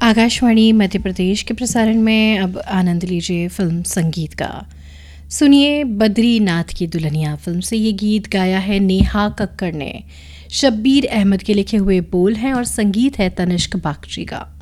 आकाशवाणी मध्य प्रदेश के प्रसारण में अब आनंद लीजिए फिल्म संगीत का। सुनिए बद्रीनाथ की दुल्हनिया फिल्म से ये गीत गाया है नेहा कक्कड़ ने। शब्बीर अहमद के लिखे हुए बोल हैं और संगीत है तनिष्क बागची का।